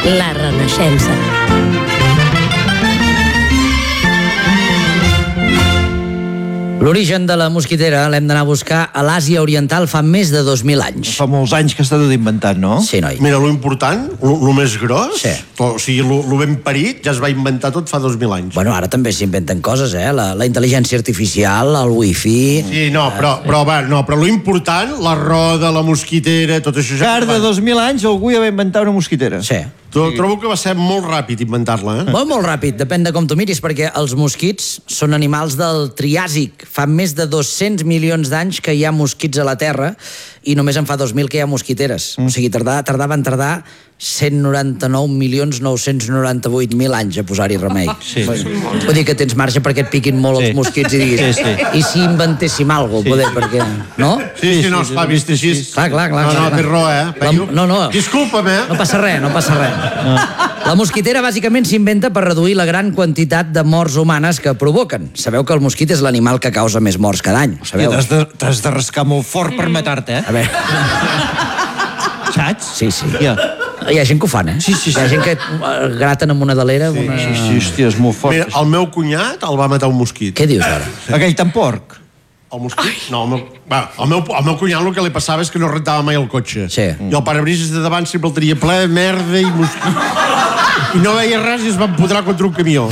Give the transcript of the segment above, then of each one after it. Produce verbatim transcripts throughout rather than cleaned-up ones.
La Renaixença. L'origen de la mosquitera l'hem d'anar a buscar a l'Àsia Oriental fa més de dos mil anys. Fa molts anys que està tot inventat, no? Sí, noi. Mira, lo important, lo, lo més gros, sí. o sigui, lo, lo ben parit, ja es va inventar tot fa dos mil anys. Bueno, ara també s'inventen coses, eh? La, la intel·ligència artificial, el wifi... Sí, no, però, però, va, no, però lo important, la roda, la mosquitera, tot això... Ja Car de dos mil anys algú ja va inventar una mosquitera. Sí. Trobo que va ser molt ràpid inventar-la, eh? Molt, molt ràpid, depèn de com tu miris, perquè els mosquits són animals del Triàsic. Fa més de dos-cents milions d'anys que hi ha mosquits a la Terra i només en fa dos mil que hi ha mosquiteres. Mm. O sigui, tardava, tardaven tardar cent noranta-nou milions nou-cents noranta-vuit mil anys a posar-hi remei. Sí. Vull dir que tens marge perquè et piquin molt sí. els mosquits i diguis, sí, sí. i si inventéssim alguna cosa, sí. poder, perquè... No? Sí, sí, no, esclar, vist així... Clar, clar, clar. No, no, clar. té raó, eh? La, no, no. Disculpa'm, eh? No passa res, no passa res. No. La mosquitera bàsicament s'inventa per reduir la gran quantitat de morts humanes que provoquen. Sabeu que el mosquit és l'animal que causa més morts cada any, ho sabeu? T'has de, t'has de rascar molt fort per matar-te, eh? A veure... Saps? Sí, sí. Ja. Hi ha gent que ho fan, eh? Sí, sí, sí. Hi ha gent que graten amb una delera... Sí, una... sí, sí, hòstia, és molt fort. Mira, el meu cunyat el va matar un mosquit. Què dius ara? Aquell tan porc. El mosquit? Ai. No, el meu, va, el, meu, el meu cunyat el que li passava és que no rentava mai el cotxe. Sí. I el parabrises de davant sempre el tenia ple de merda i mosquit. I no veia res i es va empodrar contra un camió.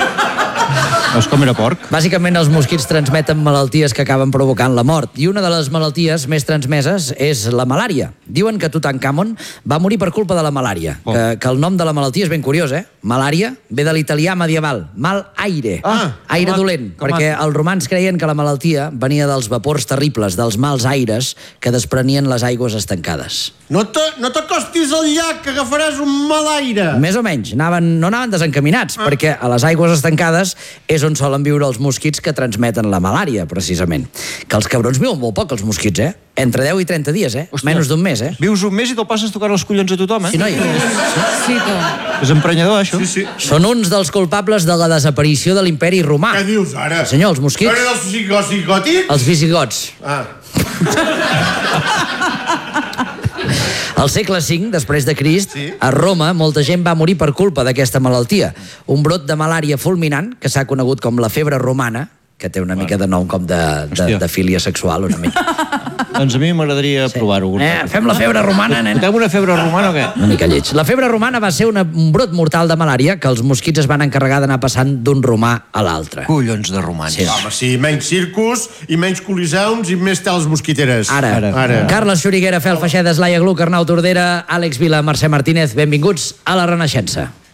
Veus com era porc? Bàsicament els mosquits transmeten malalties que acaben provocant la mort. I una de les malalties més transmeses és la malària. Diuen que Tutankamon va morir per culpa de la malària. Oh. Que, que el nom de la malaltia és ben curiós, eh? Malària ve de l'italià medieval. Mal aire. Ah, aire com a, dolent. com a... Perquè els romans creien que la malaltia venia dels vapors terribles, dels mals aires que desprenien les aigües estancades. No t'acostis al llac, que agafaràs un mal aire. Més o menys. Anaven, no anaven desencaminats, ah. perquè a les aigües estancades és on solen viure els mosquits que transmeten la malària, precisament. Que els cabrons viuen molt poc, els mosquits, eh? Entre deu i trenta dies, eh? Hòstia. Menys d'un mes, eh? Vius un mes i te'l passes tocant els collons a tothom, eh? Sí, noi. Sí, tu. És emprenyador, això. Sí, sí. Són uns dels culpables de la desaparició de l'imperi romà. Què dius ara? Senyor, els mosquits... No eren els visigòtics? Els visigots. Ah. Al segle cinc, després de Crist, sí. a Roma, molta gent va morir per culpa d'aquesta malaltia. Un brot de malària fulminant, que s'ha conegut com la febre romana, que té una bueno. mica de nom com de, de, de filia sexual, una mica. Doncs a mi m'agradaria sí. provar-ho. Eh, fem la febre romana, nen. Fotem una febre romana o què? Una mica lleig. La febre romana va ser una, un brot mortal de malària que els mosquits es van encarregar d'anar passant d'un romà a l'altre. Collons de romans. Sí. Home, sí, menys circus i menys coliseums i més teles mosquiteres. Ara, Ara. Ara. Carles Xuriguera, Fel Feixedes, Laia Gluck, Arnau Tordera, Àlex Vila, Mercè Martínez, benvinguts a La Renaixença.